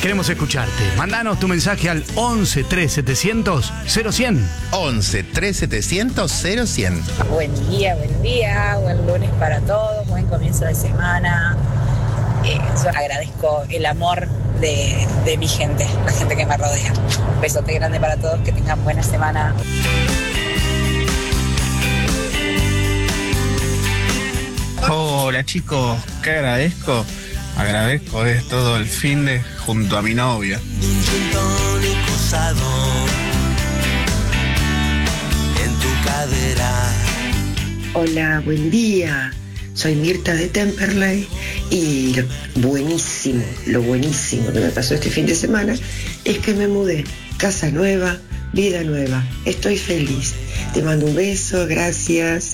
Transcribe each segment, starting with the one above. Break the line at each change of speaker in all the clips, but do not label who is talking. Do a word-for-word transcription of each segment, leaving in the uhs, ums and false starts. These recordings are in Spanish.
Queremos escucharte. Mandanos tu mensaje al once tres setecientos cero cien.
once tres setecientos cero cien.
Buen día, buen día, buen lunes para todos, buen comienzo de semana. Eh, yo agradezco el amor de, de mi gente, la gente que me rodea. Un besote grande para todos, que tengan buena semana.
Hola chicos, ¿qué agradezco? Agradezco es todo el fin de junto a mi novia.
Hola, buen día. Soy Mirta de Temperley y lo buenísimo, lo buenísimo que me pasó este fin de semana es que me mudé. Casa nueva, vida nueva. Estoy feliz. Te mando un beso, gracias.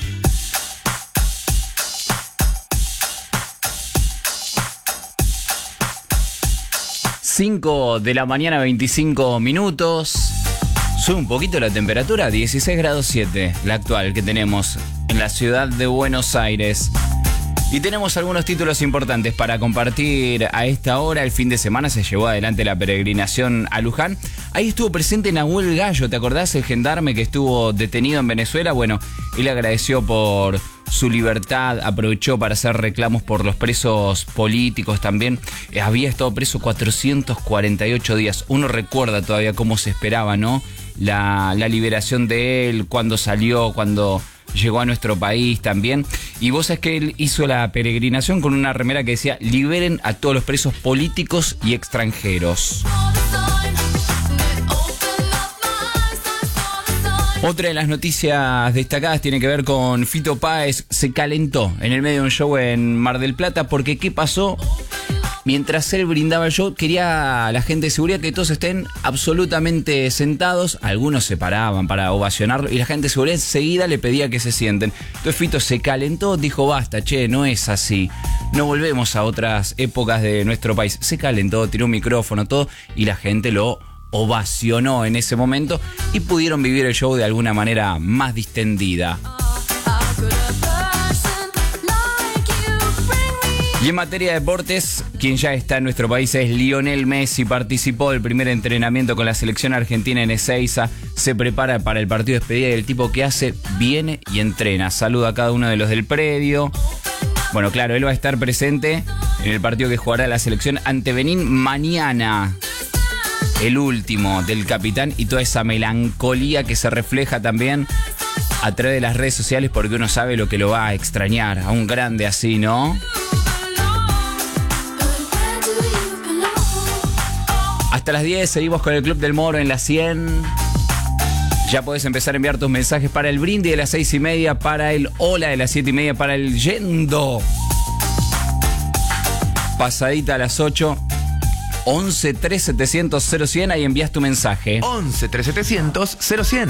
cinco de la mañana, veinticinco minutos. Sube un poquito la temperatura, dieciséis grados siete, la actual que tenemos en la ciudad de Buenos Aires. Y tenemos algunos títulos importantes para compartir a esta hora. El fin de semana se llevó adelante la peregrinación a Luján. Ahí estuvo presente Nahuel Gallo, ¿te acordás? El gendarme que estuvo detenido en Venezuela. Bueno, él agradeció por su libertad, aprovechó para hacer reclamos por los presos políticos también. Eh, había estado preso cuatrocientos cuarenta y ocho días. Uno recuerda todavía cómo se esperaba, ¿no? La, la liberación de él, cuando salió, cuando llegó a nuestro país también. Y vos sabés que él hizo la peregrinación con una remera que decía: liberen a todos los presos políticos y extranjeros. Otra de las noticias destacadas tiene que ver con Fito Páez. Se calentó en el medio de un show en Mar del Plata porque ¿qué pasó? Mientras él brindaba el show, quería a la gente de seguridad que todos estén absolutamente sentados. Algunos se paraban para ovacionarlo y la gente de seguridad enseguida le pedía que se sienten. Entonces Fito se calentó, dijo: basta, che, no es así. No volvemos a otras épocas de nuestro país. Se calentó, tiró un micrófono, todo, y la gente lo ovacionó en ese momento y pudieron vivir el show de alguna manera más distendida. Y en materia de deportes, quien ya está en nuestro país es Lionel Messi. Participó del primer entrenamiento con la selección argentina en Ezeiza. Se prepara para el partido de despedida y el tipo que hace, viene y entrena. Saluda a cada uno de los del predio. Bueno, claro, él va a estar presente en el partido que jugará la selección ante Benín mañana. El último del capitán y toda esa melancolía que se refleja también a través de las redes sociales, porque uno sabe lo que lo va a extrañar. A un grande así, ¿no? Hasta las diez seguimos con el Club del Moro en la cien. Ya podés empezar a enviar tus mensajes para el brindis de las seis y media, para el hola de las siete y media, para el yendo. Pasadita a las ocho. once tres setecientos cero cien, ahí envías tu mensaje.
once tres setecientos cero cien.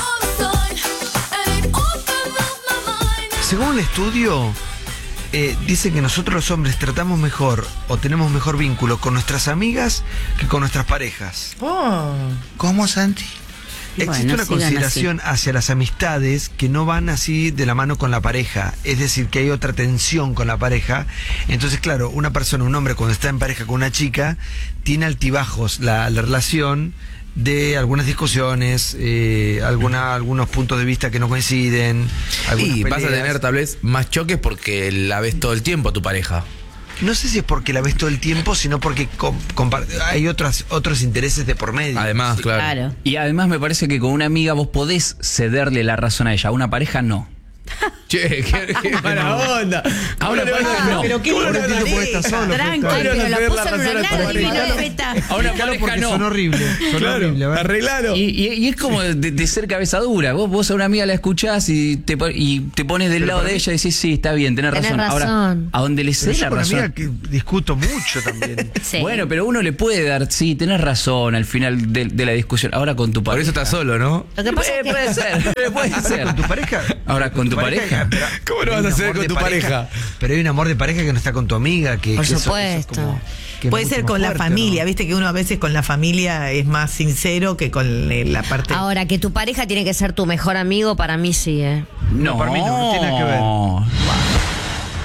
Según un estudio, eh, dice que nosotros los hombres tratamos mejor o tenemos mejor vínculo con nuestras amigas que con nuestras parejas.
Oh.
¿Cómo, Santi? Existe
Bueno,
una consideración así hacia las amistades que no van así de la mano con la pareja. Es decir, que hay otra tensión con la pareja. Entonces, claro, una persona, un hombre, cuando está en pareja con una chica, tiene altibajos la, la relación de algunas discusiones, eh, alguna, algunos puntos de vista que no coinciden.
Y vas a
peleas.
tener tal vez más choques porque la ves todo el tiempo a tu pareja.
No sé si es porque la ves todo el tiempo, sino porque com- compar- hay otros, otros intereses de por medio.
Además, claro.
Claro.
Y además me parece que con una amiga vos podés cederle la razón a ella, a una pareja no.
Che, qué, qué mala onda.
A una pareja no.
Pero qué
Ahora
lindo
entiendo por qué estás solo,
Tranqui,
Feta.
pero la
Ahora
puso
vas a
en un
tener la
agrado
razón.
divino,
Claro.
Feta.
A una
Claro,
pareja
porque
no.
son horribles. Son
Claro,
horribles. a ver.
arreglalo.
Y, y- y es como de, de ser cabeza dura. Vos, vos a una amiga la escuchás y te, pon- y te pones del
Pero
lado
para
de
mí-
ella y decís, sí, está bien, tenés
Tenés
razón. Ahora,
razón.
a donde le
Pero
cedes
yo
la
con una
razón.
amiga que discuto mucho también.
Sí.
Bueno, pero uno le puede dar, sí, tenés razón al final de, de la discusión. Ahora con tu
Por
pareja.
eso estás solo, ¿no?
Lo que pasa
Eh,
es que
puede ser, puede ser.
¿Con tu pareja?
Ahora, ¿con tu pareja?
pero-
¿Cómo lo vas
hay
a
un
hacer
amor
con
de
tu pareja?
Pero hay un amor de pareja que no está con tu amiga. Que,
Por
que eso- eso es
supuesto.
como- que es
Puede
mucho
ser
más
con la
fuerte,
familia,
¿no?
viste que uno a veces con la familia es más sincero que con eh, la parte...
ahora que tu pareja tiene que ser tu mejor amigo, para mí sí, ¿eh?
No,
para mí no, no tiene nada que ver.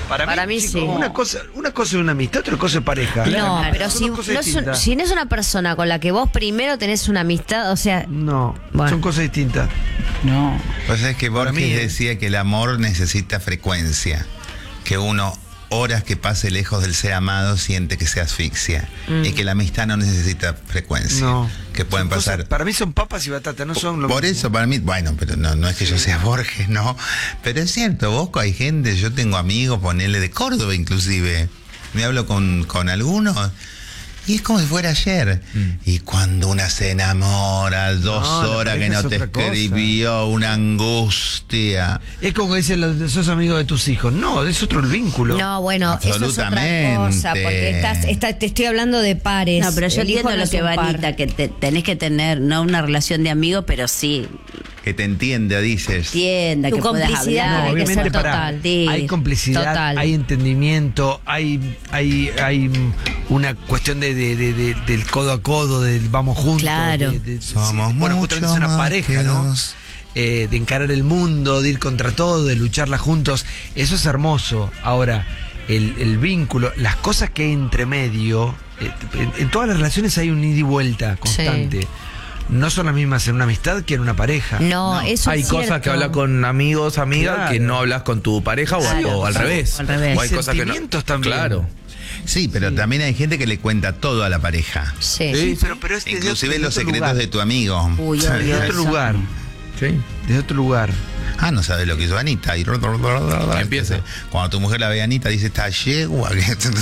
Para,
Para
mí,
mí
chicos,
sí.
Una cosa, una cosa es una amistad, otra cosa es pareja.
No, pero
Son
si
dos cosas
no, es un-
distintas.
si no es una persona con la que vos primero tenés una amistad, o sea,
No,
Bueno.
son cosas distintas.
No.
Pues es que Borges
mí, ¿eh?
decía que el amor necesita frecuencia, que uno horas que pase lejos del ser amado siente que se asfixia y que la amistad no necesita frecuencia,
No.
que pueden
Son cosas-
pasar.
para mí son papas y batatas, no son lo
Por
mismo.
eso, para mí, bueno, pero no, no es que yo sea Borges, no. Pero es cierto, Bosco, hay gente, yo tengo amigos, ponele de Córdoba inclusive. Me hablo con, con algunos y es como si fuera ayer.
Mm.
Y cuando una se enamora, dos
No, la
horas que
pareja
no
es
te
otra cosa.
escribió, una angustia.
Es como que dicen, los- sos amigo de tus hijos. No, es otro el vínculo.
no, bueno, eso es otra cosa, porque estás, está- te estoy hablando de pares.
No, pero yo
El hijo
entiendo
no
lo
es
que
un
va
par.
Anita, que te- tenés que tener no una relación de amigo, pero sí
Que te entiende, dices.
tienda,
Tu
que puedas
complicidad
hablar.
tiene que
obviamente,
ser
pará,
total.
Sí,
hay complicidad,
total.
hay entendimiento, hay, hay, hay una cuestión de, de- de- de- del codo a codo, del vamos juntos.
Claro.
de- de-
Somos
bueno,
mucho
justamente es una
más
pareja,
que
¿no?
dos.
Eh, de encarar el mundo, de ir contra todo, de lucharla juntos. Eso es hermoso. Ahora, el, el vínculo, las cosas que hay entre medio, eh, en, en todas las relaciones hay un ida y vuelta constante. No son las mismas en una amistad que en una pareja.
No, eso
Hay
es
cosas
cierto.
que hablas con amigos, amigas,
Claro.
que no hablas con tu pareja o,
Claro.
o al revés.
O al revés.
O hay
Y
cosas que no.
sentimientos también.
Claro.
Sí, pero también hay gente que le cuenta todo a la pareja.
Sí.
Sí, pero, pero es de-
Inclusive
de
los
otro
secretos
lugar.
de tu amigo.
Uy,
De
obvio,
otro
eso.
lugar.
Sí.
De otro lugar.
Ah, no sabes lo que hizo Anita. Y
Empieza.
Cuando tu mujer la ve a Anita, dice, está yegua.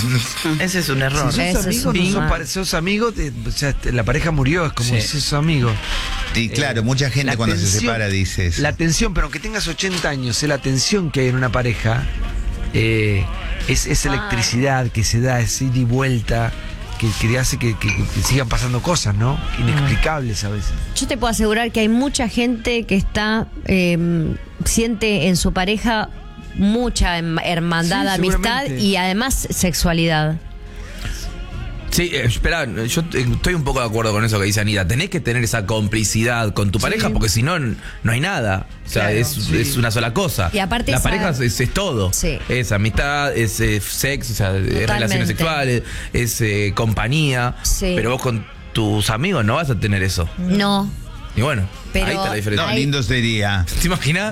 Ese es un error.
Si sos
Eso es
amigos,
un
no sos,
mal.
pare- sos amigos, de- o sea, te- la pareja murió, es como
Sí.
si sos amigo.
Y claro, mucha gente
La
cuando se
tensión-
separa dice eso.
La tensión, pero aunque tengas ochenta años, eh, la tensión que hay en una pareja eh, es esa electricidad que se da, es ida y vuelta, que, que hace que, que- que sigan pasando cosas, ¿no? Inexplicables a veces.
Yo te puedo asegurar que hay mucha gente que está, eh, siente en su pareja mucha em- hermandad,
Sí,
amistad
seguramente.
y además sexualidad.
Sí, eh, espera, yo eh, estoy un poco de acuerdo con eso que dice Anita. Tenés que tener esa complicidad con tu pareja porque si no, n- no hay nada. O sea,
Claro,
es,
sí.
es una sola cosa.
Y aparte
la
esa-
pareja es, es todo.
Sí.
Es amistad, es eh, sexo, o sea, es
Totalmente.
relaciones sexuales, es eh, compañía.
Sí.
Pero vos con tus amigos no vas a tener eso.
No,
Y bueno,
Pero
ahí está la diferencia.
No,
hay-
lindo sería.
¿Te imaginas?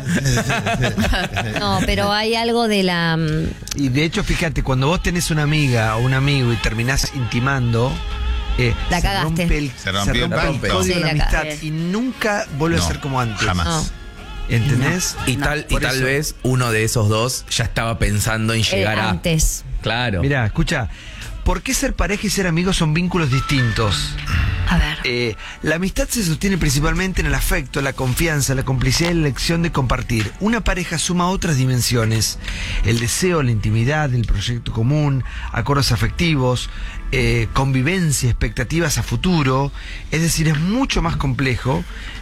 no, pero hay algo de la... mm,
Y de hecho, fíjate, cuando vos tenés una amiga o un amigo y terminás intimando, eh,
La
se
cagaste.
rompe el,
Se rompió el
el
pacto.
código
Sí,
de la
la
amistad
cagaste.
y nunca vuelve
No,
a ser como antes.
jamás.
No.
¿Entendés?
Y tal, y
Por
tal
eso.
vez uno de esos dos ya estaba pensando en
eh,
llegar a.
antes.
Claro.
Mirá, escucha, ¿por qué ser pareja y ser amigos son vínculos distintos?
A ver.
Eh, la amistad se sostiene principalmente en el afecto, la confianza, la complicidad y la elección de compartir. Una pareja suma otras dimensiones: el deseo, la intimidad, el proyecto común, acuerdos afectivos, eh, convivencia, expectativas a futuro. Es decir, es mucho más complejo.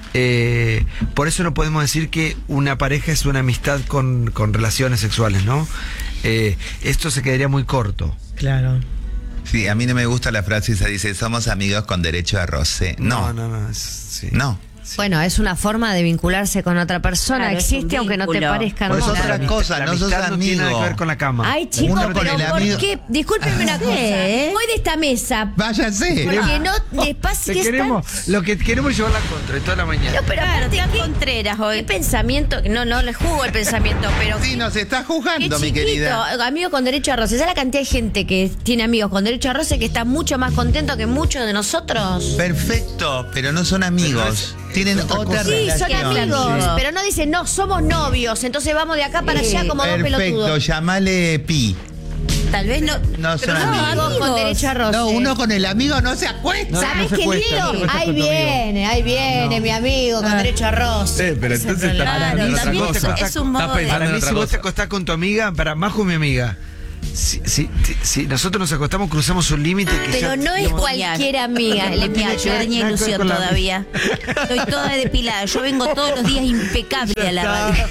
Eh, por eso no podemos decir que una pareja es una amistad con, con relaciones sexuales, ¿no? Eh, esto se quedaría muy corto.
Claro.
Sí, a mí no me gusta la frase esa, dice, somos amigos con derecho a roce. No,
no, no. es- sí.
no.
Bueno, es una forma de vincularse con otra persona.
Claro, es un
Existe aunque no te
vínculo.
parezca
Por eso
hermosa.
otra
La
cosa,
amistad-
no
la
sos
amistad no tiene nada
amigo.
que ver con la cama.
Ay, chicos,
Uno con
pero
el
¿por
amigo-
qué? Discúlpenme una cosa.
¿Eh?
Voy de esta mesa.
Váyase.
Porque no despacio
Te
que
queremos, lo que queremos es llevarla contra toda la mañana.
No, pero
Claro,
aparte,
tan
¿qué,
contreras
qué
hoy.
pensamiento? No, no le juzgo el pensamiento, pero
Sí, nos está
qué
juzgando, mi
chiquito.
querida.
Amigos con derecho a roce. ¿Sabes la cantidad de gente que tiene amigos con derecho a roce que está mucho más contento que muchos de nosotros?
Perfecto, pero no son amigos. Tienen otra
Sí, son
relación.
amigos,
Sí.
pero no dicen, no, somos novios, entonces vamos de acá para allá como dos
Perfecto,
pelotudos.
llamale Pi.
Tal vez no.
No
Pero
son
no,
amigos.
amigos con derecho a roce.
No, uno con el amigo no se acuesta.
No,
¿Sabes
no se
qué
cuesta,
lío?
no se cuesta
Ahí
con tu amigo.
viene, ahí viene mi amigo con derecho a roce.
Eh, pero entonces está
Claro,
pensando en otra
también
cosa.
es un modo
Está
de-
pensando
Para
en
mí,
otra
si vos te
cosa.
acostás con tu amiga, para Majo mi amiga, si, si, si- si nosotros nos acostamos, cruzamos un límite que
Pero
ya,
no es
digamos,
cualquier amiga.
Le
Le
mira, yo
pido
tenía
nada que ver
ilusión
con la-
todavía. Estoy toda depilada. Yo vengo todos los días impecable a la radio.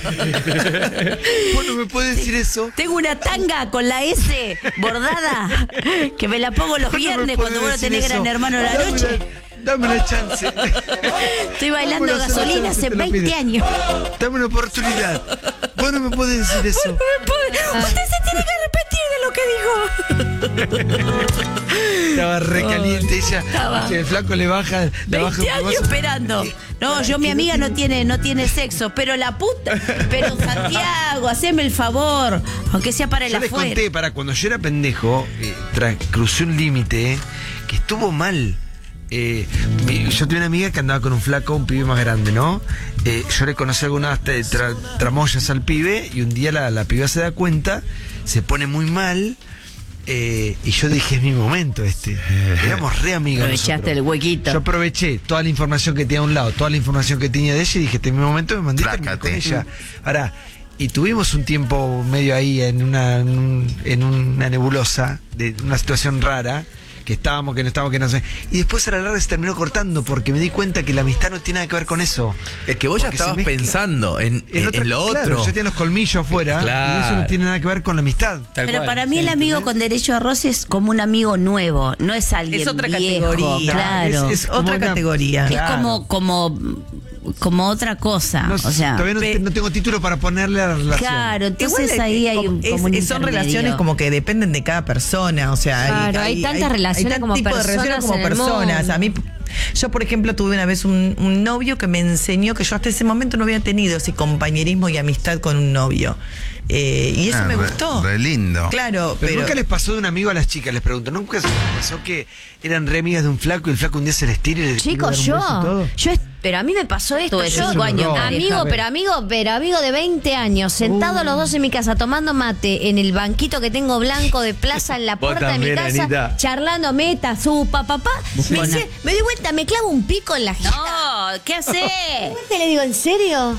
Vos no me puedes decir eso.
Tengo una tanga con la S bordada que me la pongo los
Vos no me
viernes
podés
cuando vos no
decir
tenés
eso.
Gran Hermano a la
Dame
noche.
la- Dame una chance.
Estoy bailando
Dame una sola
gasolina
chance,
hace
te lo
veinte
pido.
años.
Dame una oportunidad. Vos no me podés decir eso.
Usted se tiene que arrepentir.
Estaba re caliente ella.
Estaba.
Si el flaco le baja, le baja
veinte
un
años
poco.
esperando. No, yo, mi amiga no tiene, no tiene sexo, pero la puta. Pero Santiago, haceme el favor. Aunque sea para el
Yo les
afuera.
conté, para cuando yo era pendejo, eh, tra- crucé un límite que estuvo mal. Eh, mi- yo tenía una amiga que andaba con un flaco, un pibe más grande, ¿no? Eh, yo le conocí algunas tra- tra- tramoyas al pibe y un día la, la piba se da cuenta, se pone muy mal. Eh, y yo dije, es mi momento este. Éramos re amigos.
Aprovechaste
nosotros.
el huequito.
Yo aproveché toda la información que tenía a un lado, toda la información que tenía de ella y dije, este es mi momento, me mandé a terminar con
Trácate.
ella. Ahora, y tuvimos un tiempo medio ahí en una, en, un- en una nebulosa, de una situación rara, que estábamos, que no estábamos, que no sé. Y después a la larga se terminó cortando porque me di cuenta que la amistad no tiene nada que ver con eso.
Es que vos ya
Porque se
estabas
mezcla.
pensando en, en,
otra-
en lo
claro,
otro.
yo tenía los colmillos afuera
Claro.
y eso no tiene nada que ver con la amistad.
Tal
Pero
cual.
para mí el amigo con derecho a roce es como un amigo nuevo, no es alguien
Es otra
viejo,
categoría.
claro.
Es-
Es,
como
otra
una-
categoría.
Claro.
como, como, como otra cosa.
No,
o sea,
todavía no,
pe-
te- no tengo título para ponerle a la relación.
claro, entonces
Igual,
ahí
eh,
hay un,
es-
como un
es- son
intermedio.
relaciones como que dependen de cada persona, o sea,
Claro, hay tantas relaciones
tal
como
tipo de
personas
relaciones como
en el
personas.
mundo.
A mí, yo por ejemplo tuve una vez un, un novio que me enseñó que yo hasta ese momento no había tenido ese compañerismo y amistad con un novio. Eh, y eso
Ah,
me
re-
gustó.
re lindo.
Claro,
Pero,
pero,
nunca les pasó de un amigo a las chicas, les pregunto, ¿nunca les pasó que eran re amigas de un flaco y el flaco un día se les tira y les quiere
Chicos,
dar un beso y
yo,
todo?
yo es- pero a mí me pasó esto.
Tuve
Yo,
cinco años,
amigo,
pareja.
pero amigo, pero amigo de veinte años, sentados los dos en mi casa, tomando mate en el banquito que tengo blanco de plaza en la
Vos
puerta de mi
también,
casa,
Anita.
charlando meta, su papá, me, dice- me doy vuelta, me clavo un pico en la jeta.
No, ¿qué hace?
Te le digo, ¿en serio?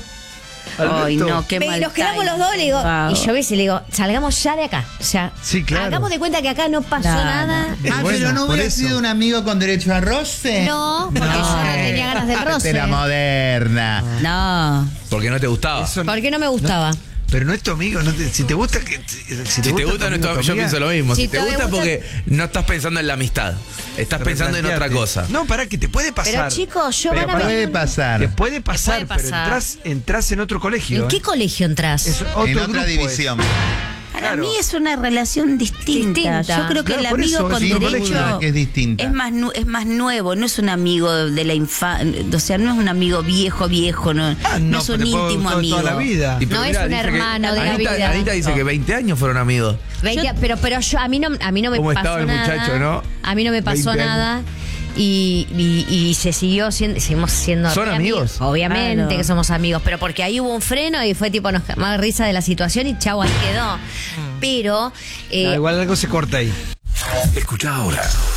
Ay, no, qué
Me-
mal.
nos quedamos los dos, le digo,
Wow.
y yo ves y le digo, salgamos ya de acá. O sea,
Sí, claro.
hagamos de cuenta que acá no pasó
No,
nada.
Eh,
Ah,
bueno,
pero no
por
hubiera
eso.
sido un amigo con derecho a roce.
No, porque yo no tenía ganas del roce.
Era moderna.
No.
Porque no te gustaba.
Eso-
¿Por qué no me gustaba?
Pero no es tu amigo, no te- si te gusta que
Si te gusta, no
tu
es tu-
amigo, tu
yo
amiga,
pienso lo mismo.
Si
Si te
te
gusta,
gusta-
porque no estás pensando en la amistad. Estás pensando en otra
replanteate.
cosa.
No, para que te puede pasar.
Pero chicos, yo
Pero
van a
puede
venir.
pasar.
Te puede pasar,
Te puede
pero
pasar.
entras, entras en otro colegio.
¿En qué
¿eh?
colegio entras?
Es otro
En otra
grupo,
división.
Para
Claro.
mí es una relación distinta.
Distinta.
Yo creo que
Claro,
el
por
amigo
eso,
con
sí, sin
derecho
duda que es distinta.
es más nu- es más nuevo, no es un amigo de la infancia, o sea, no es un amigo viejo viejo, no,
Ah,
no
no,
es un
pero te puede
íntimo
gustar
amigo.
toda la vida.
Y pero
No es
mirá,
un
dice que-
hermano de la
Anita,
vida.
Anita dice
No.
que veinte años fueron amigos.
veinte, pero pero yo a mí no a mí no me
¿Cómo
pasó
estaba el
nada.
muchacho, no?
A mí no me pasó
veinte años.
nada. Y, y, y se siguió siendo, seguimos siendo
¿Son
re
amigos?
Obviamente
Claro.
que somos amigos, pero porque ahí hubo un freno y fue tipo nos más risa de la situación y chau, ahí quedó. Pero eh,
No, igual algo se corta ahí.
Escucha ahora.